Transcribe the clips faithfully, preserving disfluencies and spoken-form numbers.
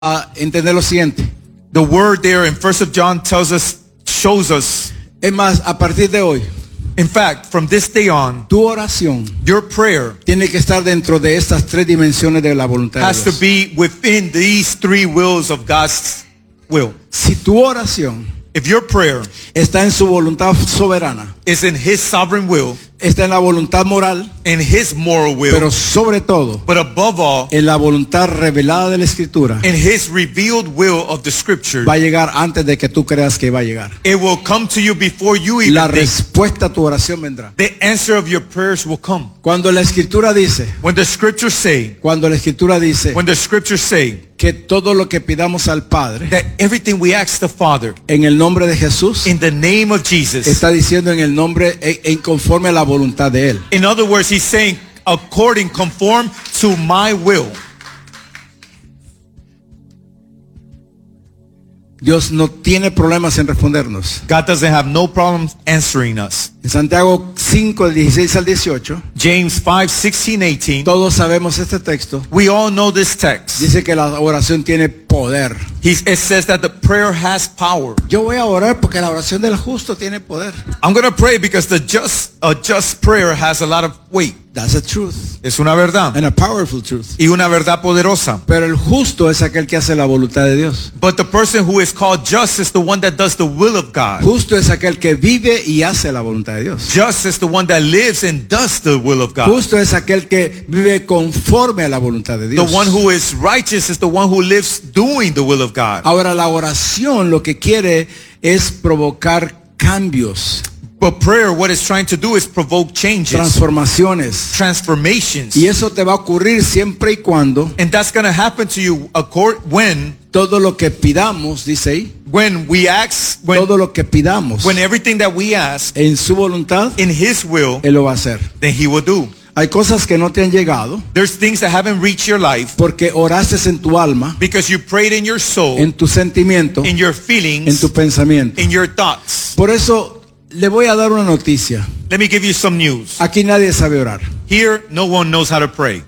a entender lo siguiente. The word there in First of John tells us, shows us, Es más, a partir de hoy, in fact, from this day on, tu oración your prayer tiene que estar dentro de estas tres dimensiones de la voluntad has de to Dios. be within these three wills of God's will. Si tu oración If your prayer está en su voluntad soberana, is in His sovereign will, está en la voluntad moral, in His moral will, pero sobre todo but above all, en la voluntad revelada de la Escritura, in His revealed will of the Scripture, va a llegar antes de que tú creas que va a llegar. it will come to you before you even La think. respuesta a tu oración vendrá. The answer of your prayers will come. Cuando la Escritura dice, When the Scriptures say, cuando la Escritura dice when the Scriptures say que todo lo que pidamos al Padre that everything we ask the Father en el nombre de Jesús, in the name of Jesus, está diciendo en el nombre, en, en conforme a la voluntad de Él. in other words, He's saying, according, conform to my will. Dios no tiene problemas en respondernos. God doesn't have no problem answering us. En Santiago cinco, del dieciséis al dieciocho, James five, sixteen, eighteen. todos sabemos este texto. We all know this text. Dice que la oración tiene poder. He, it says that the prayer has power. Yo voy a orar porque la oración del justo tiene poder. I'm going to pray because the just, a just prayer has a lot of weight. That's a truth. Es una verdad. And a powerful truth. Y una verdad poderosa. Pero el justo es aquel que hace la voluntad de Dios. But the person who is called just is the one that does the will of God. Justo es aquel que vive y hace la voluntad de Dios. Just is the one that lives and does the will of God. Justo es aquel que vive conforme a la voluntad de The Dios. one who is righteous is the one who lives doing the will of God. Ahora la oración lo que quiere es provocar cambios, But prayer, what it's trying to do is provoke changes, transformaciones. transformations. Y eso te va a ocurrir siempre y cuando And that's going to happen to you accord, when, todo lo que pidamos, dice ahí, when we ask, when, todo lo que pidamos when everything that we ask en su voluntad, in His will, Él lo va a hacer. then He will do. Hay cosas que no te han llegado There's things that haven't reached your life porque oraste en tu alma, because you prayed in your soul, en tu sentimiento, in your en feelings, tu pensamiento. in your thoughts. Por eso le voy a dar una noticia. Let me give you some news. Aquí nadie sabe orar. Here, no one knows how to pray.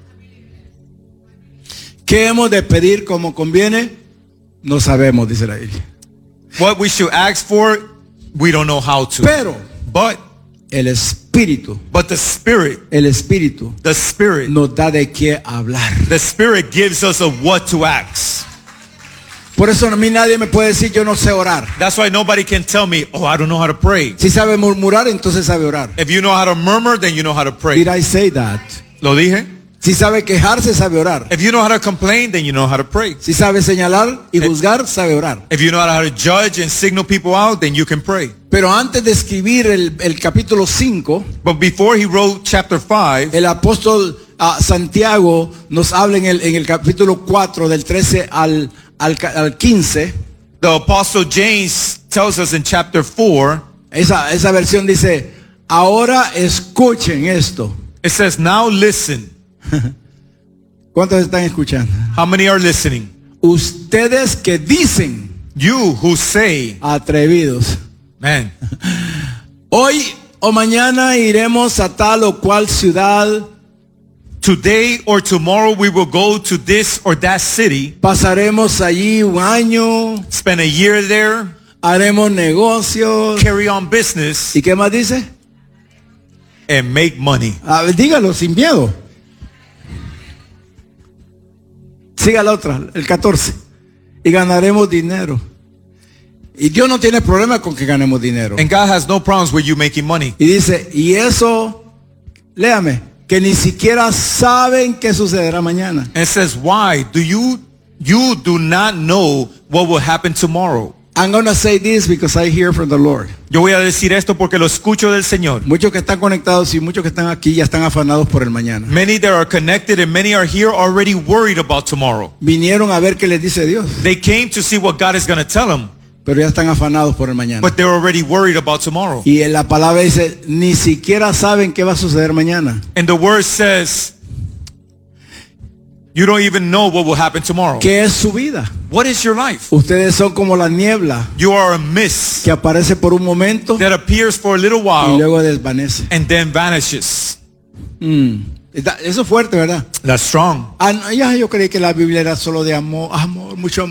¿Qué hemos de pedir como conviene? No sabemos, dice la Biblia. What we should ask for, we don't know how to. Pero But, el Espíritu, but the Spirit, el Espíritu the Spirit, nos da de qué hablar. the Spirit gives us of what to ask. Por eso a mí nadie me puede decir yo no sé orar. That's why nobody can tell me, oh, I don't know how to pray. Si sabe murmurar, entonces sabe orar. If you know how to murmur, then you know how to pray. Did I say that? ¿Lo dije? Si sabe quejarse, sabe orar. If you know how to complain, then you know how to pray. Si sabe señalar y juzgar, sabe orar. If you know how to judge and signal people out, then you can pray. Pero antes de escribir el, el capítulo cinco, But before he wrote chapter five, el apóstol uh, Santiago nos habla en el, en el capítulo cuatro, del trece al, al, al quince. the apostle James tells us in chapter four, Esa, esa versión dice, ahora escuchen esto. it says, now listen. ¿Cuántos están escuchando? How many are listening? Ustedes que dicen, You who say, atrevidos, man, hoy o mañana iremos a tal o cual ciudad, today or tomorrow we will go to this or that city, pasaremos allí un año, spend a year there, haremos negocios. carry on business, ¿Y qué más dice? and make money. A ver, dígalo sin miedo. Siga la otra, el catorce. Y ganaremos dinero. Y Dios no tiene problema con que ganemos dinero. And God has no problems with you making money. Y dice, y eso, léame, que ni siquiera saben qué sucederá mañana. And it says, why do you, you do not know what will happen tomorrow? I'm going to say this because I hear from the Lord. Yo voy a decir esto porque lo escucho del Señor. Muchos que están conectados y muchos que están aquí ya están afanados por el mañana. Many that are connected and many are here already worried about tomorrow. Vinieron a ver qué les dice Dios, They came to see what God is going to tell them, pero ya están afanados por el mañana. but they're already worried about tomorrow. Y en la palabra dice, ni siquiera saben qué va a suceder mañana. And the word says, you don't even know what will happen tomorrow. ¿Qué es su vida? What is your life? Ustedes son como la niebla You are a mist que aparece por un momento that appears for a little y while luego desvanece. and then vanishes. Mm. Está- Eso es fuerte, ¿verdad? That's strong. Ah, no, ya yo creí que la Biblia era solo de amor, amor, mucho amor.